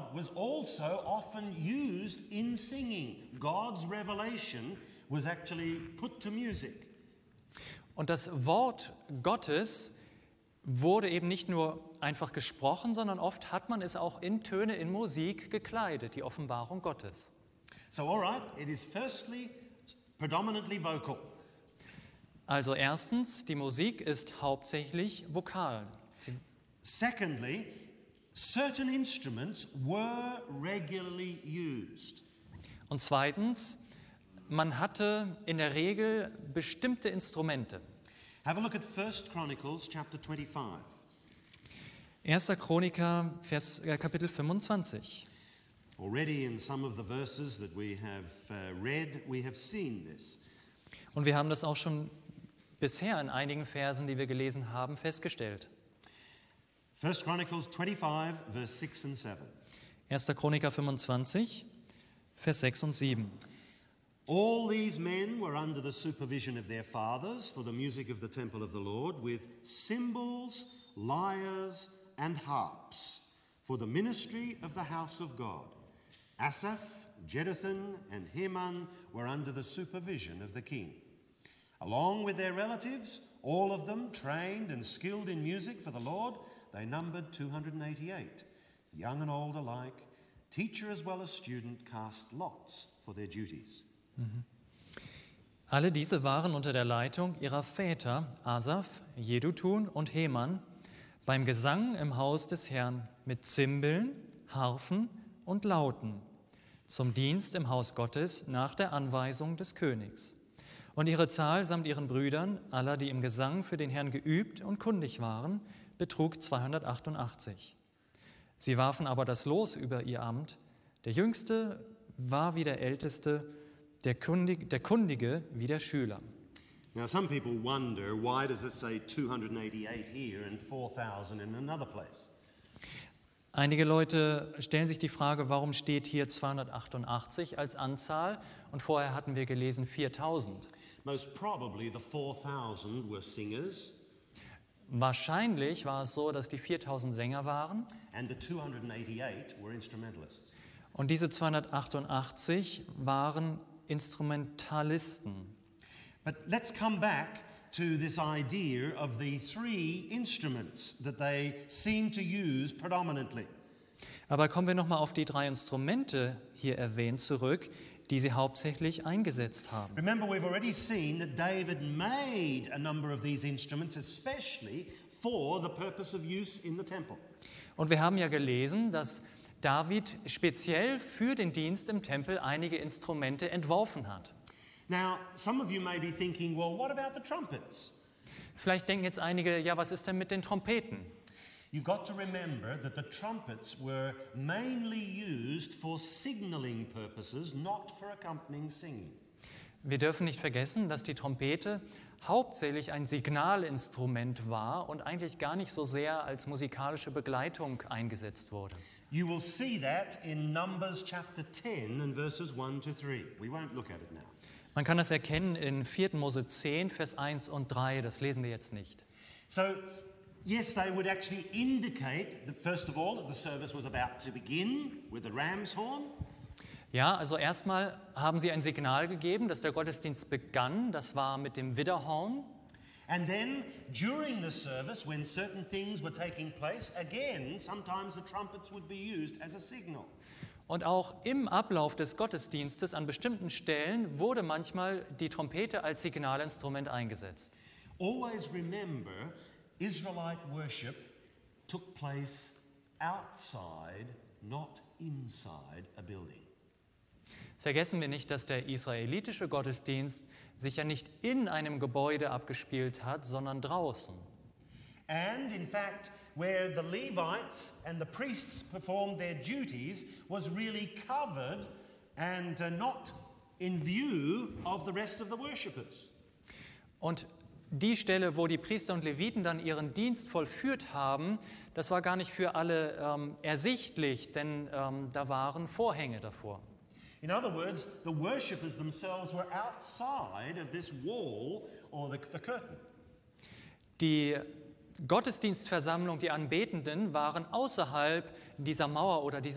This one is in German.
was also often used in singing. God's revelation was actually put to music. Und das Wort Gottes wurde eben nicht nur einfach gesprochen, sondern oft hat man es auch in Töne, in Musik gekleidet, die Offenbarung Gottes. So all right, it is firstly predominantly vocal. Also erstens, die Musik ist hauptsächlich vokal. Secondly, certain instruments were regularly used. Und zweitens, man hatte in der Regel bestimmte Instrumente. Have a look at 1 Chronicles chapter 25. 1. Chroniker, Kapitel 25. Already in some of the verses that we have read, we have seen this. Und wir haben das auch schon bisher in einigen Versen, die wir gelesen haben, festgestellt. 1 Chronicles 25, verse 6 and 7. 1. Chroniker 25, Vers 6 und 7. All these men were under the supervision of their fathers for the music of the temple of the Lord, with cymbals, lyres, and harps, for the ministry of the house of God. Asaph, Jeduthun, and Heman were under the supervision of the king. Along with their relatives, all of them trained and skilled in music for the Lord, they numbered 288. Young and old alike, teacher as well as student cast lots for their duties. Alle diese waren unter der Leitung ihrer Väter Asaph, Jeduthun und Heman beim Gesang im Haus des Herrn mit Zimbeln, Harfen und Lauten zum Dienst im Haus Gottes nach der Anweisung des Königs. Und ihre Zahl samt ihren Brüdern, aller, die im Gesang für den Herrn geübt und kundig waren, betrug 288. Sie warfen aber das Los über ihr Amt. Der Jüngste war wie der Älteste, der Kundige wie der Schüler. Now some people wonder, why does it say 288 here and 4,000 in another place? Einige Leute stellen sich die Frage, warum steht hier 288 als Anzahl und vorher hatten wir gelesen 4000. Most probably the 4,000 were singers Wahrscheinlich war es so, dass die 4000 Sänger waren and the 288 were instrumentalists. und diese 288 waren Instrumentalisten. But let's come back to this idea of the three instruments that they seem to use predominantly. Aber kommen wir nochmal auf die drei Instrumente hier erwähnt zurück, die sie hauptsächlich eingesetzt haben. Remember, we've already seen that David made a number of these instruments, especially for the purpose of use in the temple. Und wir haben ja gelesen, dass David speziell für den Dienst im Tempel einige Instrumente entworfen hat. Now, some of you may be thinking, well, what about the trumpets? Vielleicht denken jetzt einige, ja, was ist denn mit den Trompeten? You've got to remember that the trumpets were mainly used for signaling purposes, not for accompanying singing. Wir dürfen nicht vergessen, dass die Trompete hauptsächlich ein Signalinstrument war und eigentlich gar nicht so sehr als musikalische Begleitung eingesetzt wurde. You will see that in Numbers chapter 10 and verses 1 to 3. We won't look at it now. Man kann das erkennen in 4. Mose 10, Vers 1 und 3, das lesen wir jetzt nicht. So, yes, they would actually indicate that, first of all, that the service was about to begin with the ram's horn. Ja, also erstmal haben sie ein Signal gegeben, dass der Gottesdienst begann, das war mit dem Widderhorn. And then, during the service, when certain things were taking place, again, sometimes the trumpets would be used as a signal. Und auch im Ablauf des Gottesdienstes an bestimmten Stellen wurde manchmal die Trompete als Signalinstrument eingesetzt. Always remember, Israelite worship took place outside, not inside a building. Vergessen wir nicht, dass der israelitische Gottesdienst sich ja nicht in einem Gebäude abgespielt hat, sondern draußen. And in fact, where the Levites and the priests performed their duties was really covered and not in view of the rest of the worshippers. Und die Stelle, wo die Priester und Leviten dann ihren Dienst vollführt haben, das war gar nicht für alle ersichtlich, denn da waren Vorhänge davor. In other words, the worshippers themselves were outside of this wall or the curtain. Die Gottesdienstversammlung, die Anbetenden, waren außerhalb dieser Mauer oder